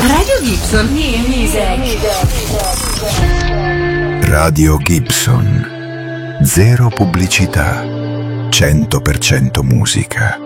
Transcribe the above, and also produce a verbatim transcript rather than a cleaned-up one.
Radio Gibson. New music. Radio Gibson. Zero pubblicità. cento per cento musica.